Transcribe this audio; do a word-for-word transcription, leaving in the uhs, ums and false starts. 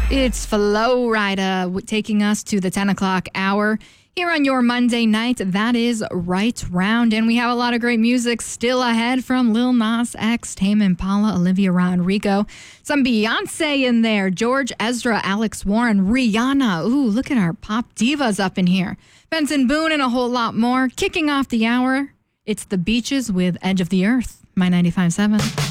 It's Flow Rida w- taking us to the ten o'clock hour here on your Monday night. That is Right Round. And we have a lot of great music still ahead from Lil Nas X, Tame Impala, Olivia Rodrigo, some Beyonce in there, George Ezra, Alex Warren, Rihanna. Ooh, look at our pop divas up in here. Benson Boone and a whole lot more. Kicking off the hour, it's The Beaches with Edge of the Earth, My ninety-five point seven.